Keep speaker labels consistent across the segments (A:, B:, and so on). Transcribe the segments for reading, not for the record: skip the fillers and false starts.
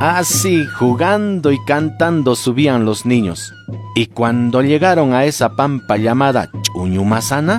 A: Así, jugando y cantando subían los niños. Y cuando llegaron a esa pampa llamada Chuñumasana...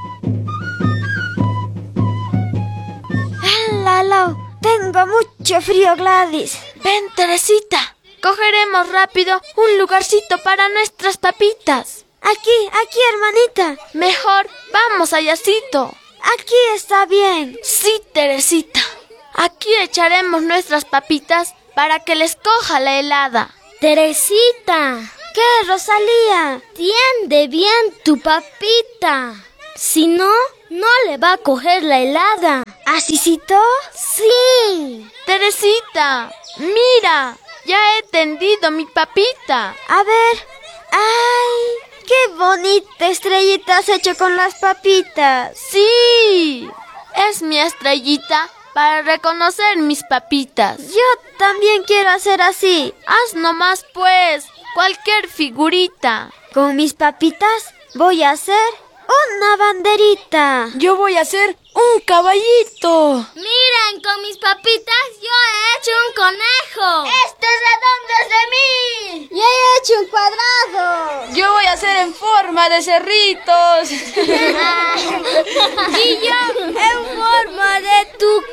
B: ¡Lalo! Tengo mucho frío, Gladys.
C: Ven, Teresita. Cogeremos rápido un lugarcito para nuestras papitas.
B: Aquí, hermanita.
C: Mejor vamos allácito.
B: Aquí está bien.
C: Sí, Teresita. Aquí echaremos nuestras papitas para que les coja la helada.
D: Teresita.
B: ¿Qué, Rosalía?
D: Tiende bien tu papita. Si no, no le va a coger la helada.
B: ¿Asícito?
D: Sí.
C: Teresita, mira, ya he tendido mi papita.
B: A ver. ¡Ay! ¡Qué bonita estrellita has hecho con las papitas!
C: Sí, es mi estrellita para reconocer mis papitas.
B: Yo también quiero hacer así.
C: Haz nomás pues, cualquier figurita.
B: Con mis papitas voy a hacer una banderita.
E: Yo voy a hacer un caballito.
D: Miren, con mis papitas yo he hecho un conejo.
B: ¡Este redondo es de mí! ¡Yo he hecho un cuadrado!
E: Yo voy a hacer en forma de cerritos.
D: Y yo en forma de tu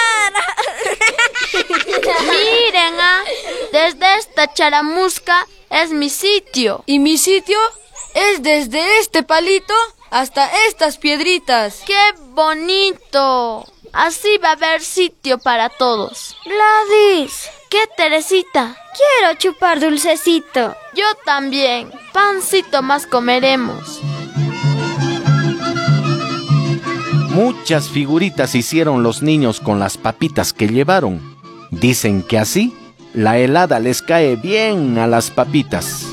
D: cara.
C: Miren, desde esta charamusca es mi sitio.
E: Y mi sitio es desde este palito hasta estas piedritas.
C: ¡Qué bonito! Así va a haber sitio para todos.
B: Gladys,
C: ¿Qué, Teresita?
B: quiero chupar dulcecito.
C: Yo también. Pancito más comeremos.
A: Muchas figuritas hicieron los niños con las papitas que llevaron. Dicen que así la helada les cae bien a las papitas.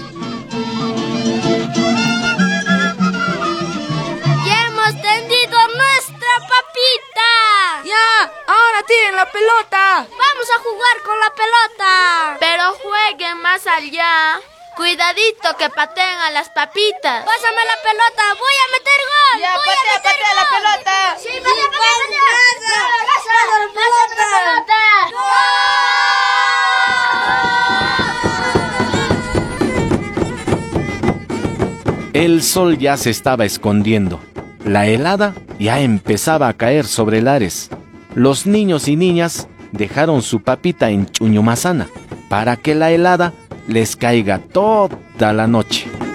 D: Ya hemos tendido nuestra papita.
E: ¡Ya! ¡Ahora tiren la pelota!
D: Vamos a jugar con la pelota.
C: Pero jueguen más allá. Cuidadito que pateen a las papitas.
D: Pásame la pelota, voy a meter gol.
E: ¡Ya, patea la pelota!
D: Sí, patea.
B: ¡Pasa la
A: El sol ya se estaba escondiendo. La helada ya empezaba a caer sobre Lares. Los niños y niñas dejaron su papita en Chuñumasana para que la helada les caiga toda la noche.